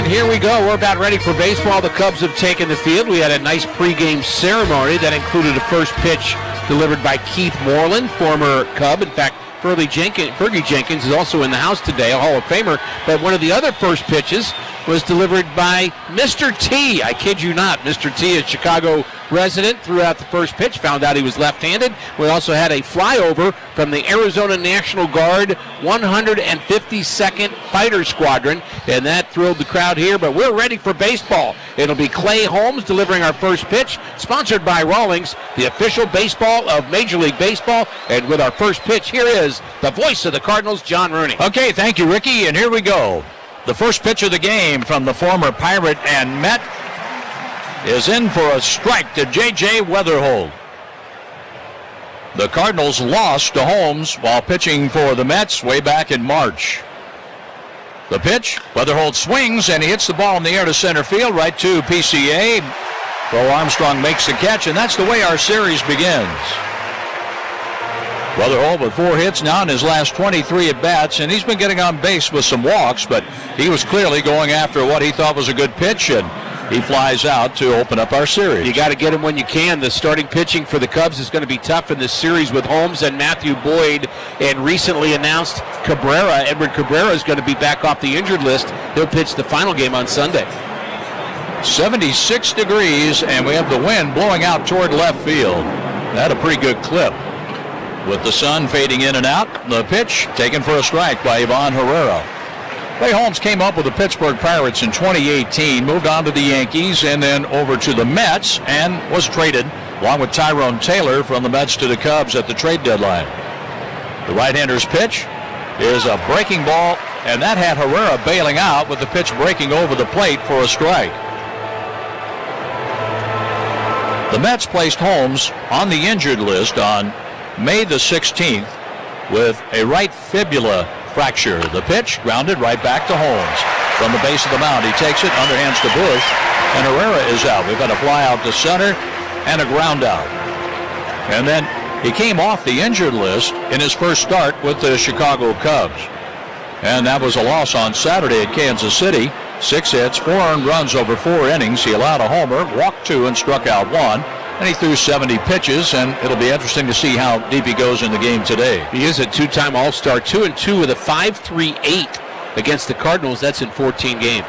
And here we go. We're about ready for baseball. The Cubs have taken the field. We had a nice pregame ceremony that included a first pitch delivered by Keith Moreland, former Cub. In fact, Fergie Jenkins is also in the house today, a Hall of Famer. But one of the other first pitches was delivered by Mr. T. I kid you not. Mr. T, a Chicago resident, threw out the first pitch, found out he was left-handed. We also had a flyover from the Arizona National Guard 152nd Fighter Squadron, and that thrilled the crowd here. But we're ready for baseball. It'll be Clay Holmes delivering our first pitch, sponsored by Rawlings, the official baseball of Major League Baseball. And with our first pitch, here is the voice of the Cardinals, John Rooney. Okay, thank you, Ricky, and here we go. The first pitch of the game from the former Pirate and Met is in for a strike to J.J. Weatherhold. The Cardinals lost to Holmes while pitching for the Mets way back in March. The pitch, Weatherhold swings, and he hits the ball in the air to center field, right to PCA. Bo Armstrong makes the catch, and that's the way our series begins. Weatherhold with 4 hits now in his last 23 at-bats, and he's been getting on base with some walks, but he was clearly going after what he thought was a good pitch, and he flies out to open up our series. You got to get him when you can. The starting pitching for the Cubs is going to be tough in this series with Holmes and Matthew Boyd, and recently announced Edward Cabrera is going to be back off the injured list. He'll pitch the final game on Sunday. 76 degrees, and we have the wind blowing out toward left field. That's a pretty good clip. With the sun fading in and out, the pitch taken for a strike by Ivan Herrera. Clay Holmes came up with the Pittsburgh Pirates in 2018, moved on to the Yankees, and then over to the Mets, and was traded, along with Tyrone Taylor, from the Mets to the Cubs at the trade deadline. The right-hander's pitch is a breaking ball, and that had Herrera bailing out with the pitch breaking over the plate for a strike. The Mets placed Holmes on the injured list on May the 16th with a right fibula fracture. The pitch grounded right back to Holmes. From the base of the mound, he takes it, underhands to Bush, and Herrera is out. We've got a fly out to center and a ground out. And then he came off the injured list in his first start with the Chicago Cubs. And that was a loss on Saturday at Kansas City. 6 hits, 4 earned runs over 4 innings. He allowed a homer, walked 2, and struck out 1. And he threw 70 pitches, and it'll be interesting to see how deep he goes in the game today. He is a 2-time All-Star, 2-2 with a 5.38 against the Cardinals. That's in 14 games.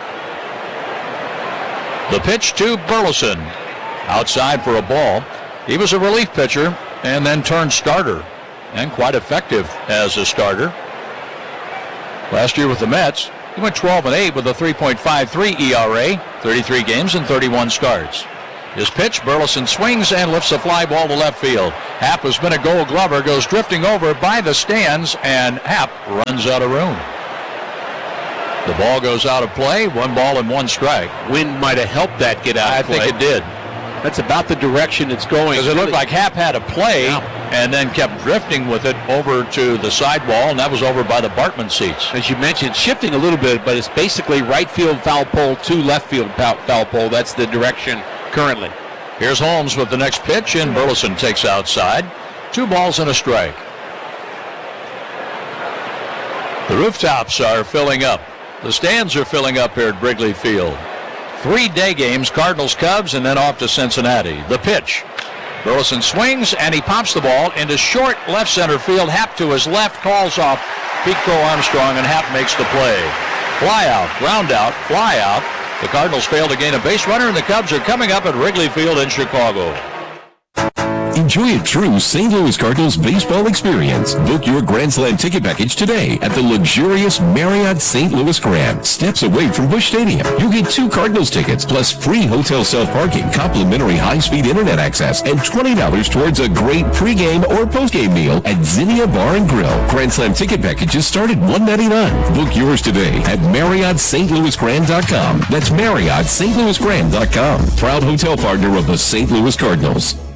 The pitch to Burleson. Outside for a ball. He was a relief pitcher and then turned starter, and quite effective as a starter. Last year with the Mets, he went 12-8 with a 3.53 ERA, 33 games and 31 starts. His pitch, Burleson swings and lifts a fly ball to left field. Happ, who's been a Gold Glover, goes drifting over by the stands, and Happ runs out of room. The ball goes out of play, 1 ball and 1 strike. Wind might have helped that get out of play. I think it did. That's about the direction it's going. Because it looked like Happ had a play and then kept drifting with it over to the sidewall, and that was over by the Bartman seats. As you mentioned, shifting a little bit, but it's basically right field foul pole to left field foul pole. That's the direction currently. Here's Holmes with the next pitch, and Burleson takes outside. 2 balls and a strike. The rooftops are filling up. The stands are filling up here at Wrigley Field. 3 day games, Cardinals, Cubs, and then off to Cincinnati. The pitch. Burleson swings, and he pops the ball into short left center field. Happ to his left calls off Pete Crow Armstrong, and Happ makes the play. Fly out, ground out, fly out. The Cardinals fail to gain a base runner, and the Cubs are coming up at Wrigley Field in Chicago. Enjoy a true St. Louis Cardinals baseball experience. Book your Grand Slam ticket package today at the luxurious Marriott St. Louis Grand, steps away from Busch Stadium. You'll get 2 Cardinals tickets plus free hotel self-parking, complimentary high-speed internet access, and $20 towards a great pregame or postgame meal at Zinnia Bar and Grill. Grand Slam ticket packages start at $199. Book yours today at MarriottStLouisGrand.com. That's MarriottStLouisGrand.com. Proud hotel partner of the St. Louis Cardinals.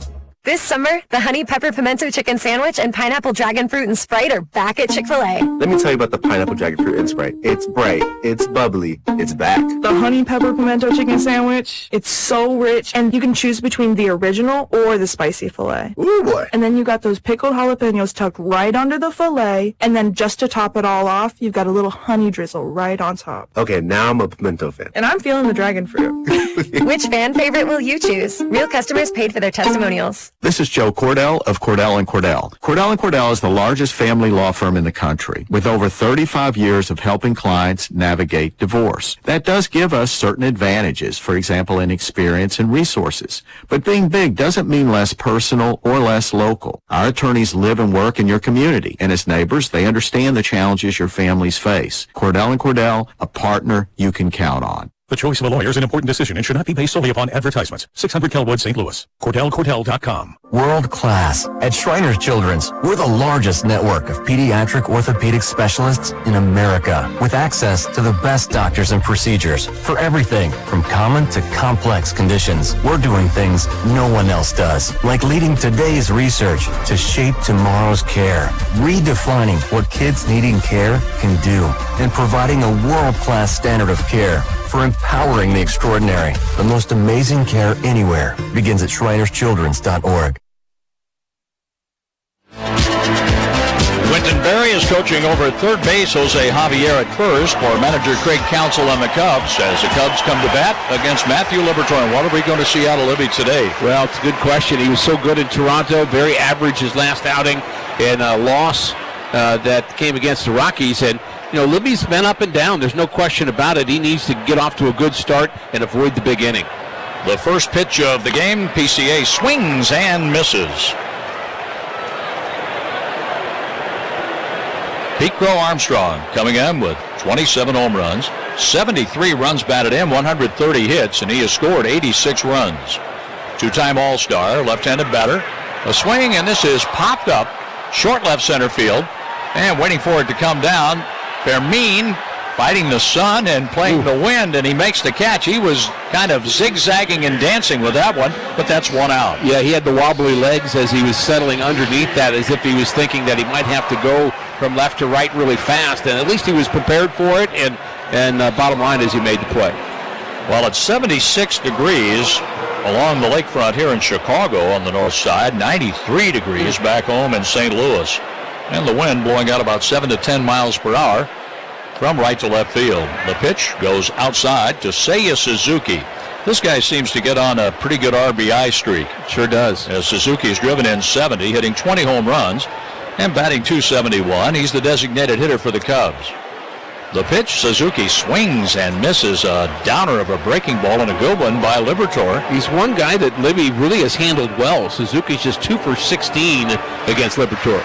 This summer, the Honey Pepper Pimento Chicken Sandwich and Pineapple Dragon Fruit and Sprite are back at Chick-fil-A. Let me tell you about the Pineapple Dragon Fruit and Sprite. It's bright, it's bubbly, it's back. The Honey Pepper Pimento Chicken Sandwich, it's so rich, and you can choose between the original or the spicy filet. Ooh, boy. And then you got those pickled jalapenos tucked right under the filet, and then just to top it all off, you've got a little honey drizzle right on top. Okay, now I'm a pimento fan. And I'm feeling the dragon fruit. Which fan favorite will you choose? Real customers paid for their testimonials. This is Joe Cordell of Cordell & Cordell. Cordell & Cordell is the largest family law firm in the country with over 35 years of helping clients navigate divorce. That does give us certain advantages, for example, in experience and resources. But being big doesn't mean less personal or less local. Our attorneys live and work in your community, and as neighbors, they understand the challenges your families face. Cordell & Cordell, a partner you can count on. The choice of a lawyer is an important decision and should not be based solely upon advertisements. 600 Kelwood, St. Louis. CordellCordell.com. World class. At Shriners Children's, we're the largest network of pediatric orthopedic specialists in America, with access to the best doctors and procedures for everything from common to complex conditions. We're doing things no one else does, like leading today's research to shape tomorrow's care, redefining what kids needing care can do, and providing a world-class standard of care for empowering the extraordinary. The most amazing care anywhere begins at ShrinersChildren's.org. Quentin Berry is coaching over at third base. Jose Javier at first for manager Craig Counsell and the Cubs as the Cubs come to bat against Matthew Liberatore. And what are we going to see out of Libby today? Well, it's a good question. He was so good in Toronto, very average his last outing in a loss that came against the Rockies. And you know, Libby's been up and down. There's no question about it. He needs to get off to a good start and avoid the big inning. The first pitch of the game, PCA swings and misses. Pete Crow Armstrong coming in with 27 home runs, 73 runs batted in, 130 hits, and he has scored 86 runs. Two-time All-Star, left-handed batter. A swing, and this is popped up, short left center field, and waiting for it to come down. Fermin fighting the sun and playing the wind, and he makes the catch. He was kind of zigzagging and dancing with that one, but that's one out. Yeah, he had the wobbly legs as he was settling underneath that, as if he was thinking that he might have to go from left to right really fast, and at least he was prepared for it, and bottom line is he made the play. Well, it's 76 degrees along the lakefront here in Chicago on the north side, 93 degrees back home in St. Louis. And the wind blowing out about 7 to 10 miles per hour from right to left field. The pitch goes outside to Seiya Suzuki. This guy seems to get on a pretty good RBI streak. Sure does. As Suzuki's driven in 70, hitting 20 home runs and batting .271. He's the designated hitter for the Cubs. The pitch, Suzuki swings and misses, a downer of a breaking ball and a good one by Liberatore. He's one guy that Libby really has handled well. Suzuki's just 2 for 16 against Liberatore.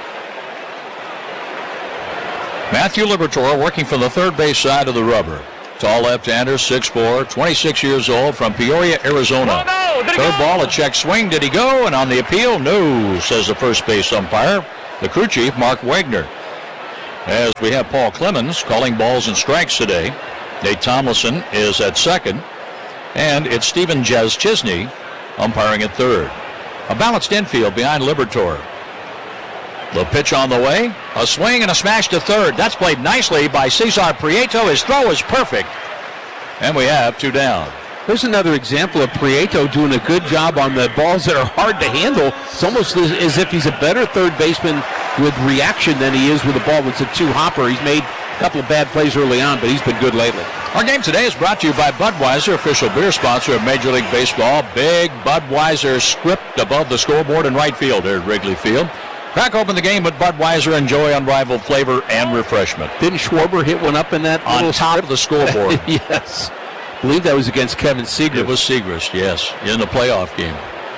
Matthew Liberatore working from the third base side of the rubber. Tall left-hander, 6'4", 26 years old, from Peoria, Arizona. Third ball, a check swing. Did he go? And on the appeal, no, says the first base umpire, the crew chief, Mark Wagner. As we have Paul Clemens calling balls and strikes today. Nate Tomlinson is at second. And it's Stephen Jazz Chisney umpiring at third. A balanced infield behind Liberatore. The pitch on the way, a swing and a smash to third. That's played nicely by Cesar Prieto. His throw is perfect. And we have 2 down. There's another example of Prieto doing a good job on the balls that are hard to handle. It's almost as if he's a better third baseman with reaction than he is with the ball when it's a 2-hopper. He's made a couple of bad plays early on, but he's been good lately. Our game today is brought to you by Budweiser, official beer sponsor of Major League Baseball. Big Budweiser script above the scoreboard in right field here at Wrigley Field. Crack open the game with Budweiser. Enjoy unrivaled flavor and refreshment. Didn't Schwarber hit one up in that on top of the scoreboard? Yes. I believe that was against Kevin Segrist. It was Segrist, yes, in the playoff game.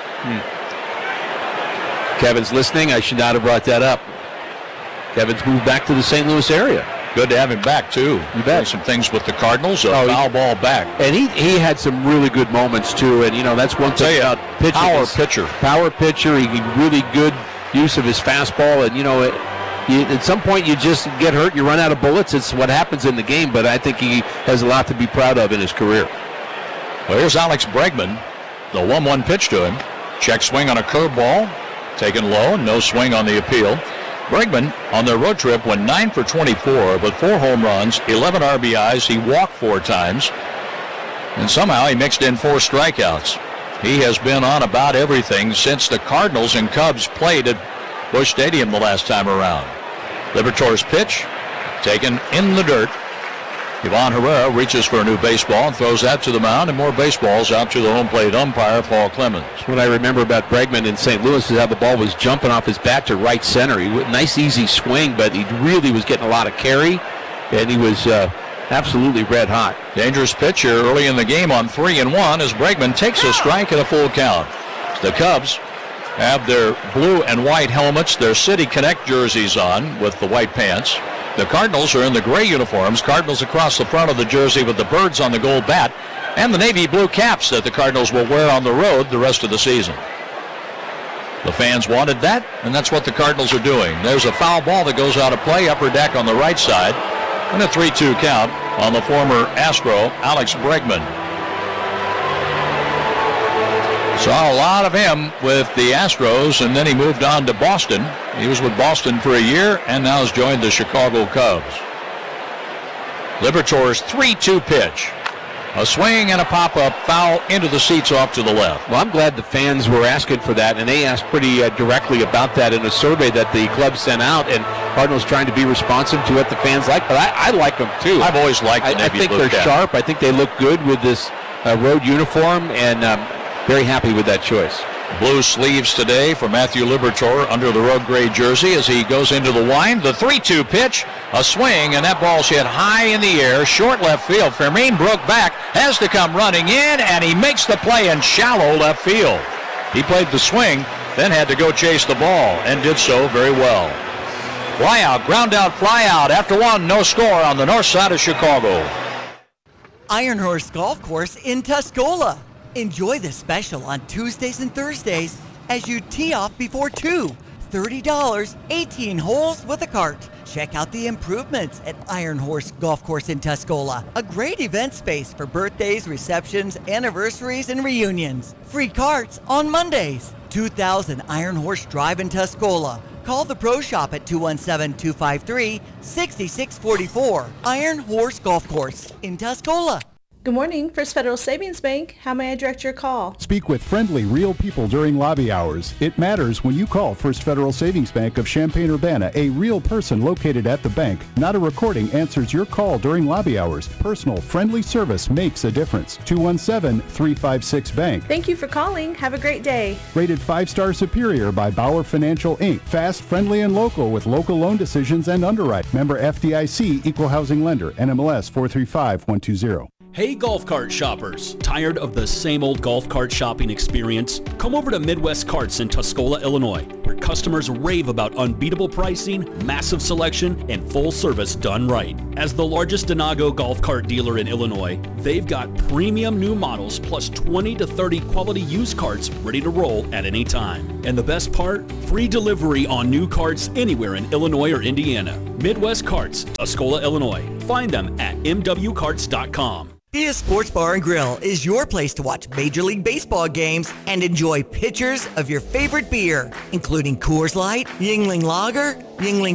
Kevin's listening. I should not have brought that up. Kevin's moved back to the St. Louis area. Good to have him back, too. You bet. Some things with the Cardinals, a foul ball back. And he had some really good moments, too. And, you know, that's one thing about pitching. Power pitcher. He really good use of his fastball. And, you know, at some point you just get hurt, you run out of bullets. It's what happens in the game, but I think he has a lot to be proud of in his career. Well, here's Alex Bregman. The 1-1 pitch to him. Check swing on a curveball, taken low, no swing on the appeal. Bregman on their road trip went 9 for 24 with 4 home runs, 11 RBIs. He walked 4 times, and somehow he mixed in 4 strikeouts. He has been on about everything since the Cardinals and Cubs played at Busch Stadium the last time around. Liberatore's pitch taken in the dirt. Ivan Herrera reaches for a new baseball and throws that to the mound, and more baseballs out to the home plate umpire, Paul Clemens. What I remember about Bregman in St. Louis is how the ball was jumping off his bat to right center. Nice, easy swing, but he really was getting a lot of carry, and he was absolutely red hot. Dangerous pitch here early in the game on 3-1 as Bregman takes a strike and a full count. The Cubs have their blue and white helmets, their City Connect jerseys on with the white pants. The Cardinals are in the gray uniforms. Cardinals across the front of the jersey with the birds on the gold bat and the navy blue caps that the Cardinals will wear on the road the rest of the season. The fans wanted that, and that's what the Cardinals are doing. There's a foul ball that goes out of play, upper deck on the right side, and a 3-2 count on the former Astro, Alex Bregman. Saw a lot of him with the Astros, and then he moved on to Boston. He was with Boston for a year and now has joined the Chicago Cubs. Liberatore's 3-2 pitch. A swing and a pop-up foul into the seats off to the left. Well, I'm glad the fans were asking for that, and they asked pretty directly about that in a survey that the club sent out, and Cardinals trying to be responsive to what the fans like, but I like them too. I've always liked the I navy think blue they're cap. sharp. I think they look good with this road uniform, and very happy with that choice. Blue sleeves today for Matthew Liberatore under the road gray jersey as he goes into the wind. The 3-2 pitch, a swing, and that ball's hit high in the air, short left field. Fermin broke back, has to come running in, and he makes the play in shallow left field. He played the swing, then had to go chase the ball, and did so very well. Fly out, ground out, fly out. After 1, no score on the north side of Chicago. Iron Horse Golf Course in Tuscola. Enjoy the special on Tuesdays and Thursdays as you tee off before 2. $30, 18 holes with a cart. Check out the improvements at Iron Horse Golf Course in Tuscola. A great event space for birthdays, receptions, anniversaries, and reunions. Free carts on Mondays. 2000 Iron Horse Drive in Tuscola. Call the Pro Shop at 217-253-6644. Iron Horse Golf Course in Tuscola. Good morning, First Federal Savings Bank. How may I direct your call? Speak with friendly, real people during lobby hours. It matters when you call First Federal Savings Bank of Champaign-Urbana. A real person located at the bank, not a recording, answers your call during lobby hours. Personal, friendly service makes a difference. 217-356-BANK. Thank you for calling. Have a great day. Rated 5-star superior by Bauer Financial, Inc. Fast, friendly, and local with local loan decisions and underwrite. Member FDIC, Equal Housing Lender, NMLS 435120. Hey golf cart shoppers, tired of the same old golf cart shopping experience? Come over to Midwest Carts in Tuscola, Illinois, where customers rave about unbeatable pricing, massive selection, and full service done right. As the largest Denago golf cart dealer in Illinois, they've got premium new models plus 20 to 30 quality used carts ready to roll at any time. And the best part? Free delivery on new carts anywhere in Illinois or Indiana. Midwest Carts, Tuscola, Illinois. Find them at mwcarts.com. Dia Sports Bar and Grill is your place to watch Major League Baseball games and enjoy pitchers of your favorite beer, including Coors Light, Yuengling Lager, Yuengling